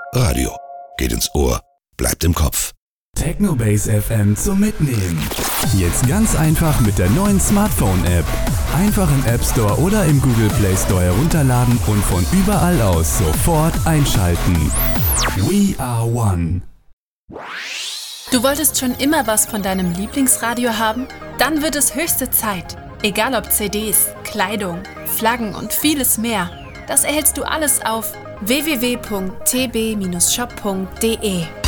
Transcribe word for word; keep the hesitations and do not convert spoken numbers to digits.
Radio. Geht ins Ohr, bleibt im Kopf. Technobase F M zum Mitnehmen. Jetzt ganz einfach mit der neuen Smartphone-App. Einfach im App Store oder im Google Play Store herunterladen und von überall aus sofort einschalten. We are one. Du wolltest schon immer was von deinem Lieblingsradio haben? Dann wird es höchste Zeit. Egal ob C Ds, Kleidung, Flaggen und vieles mehr. Das erhältst du alles auf w w w punkt t b Bindestrich shop punkt d e.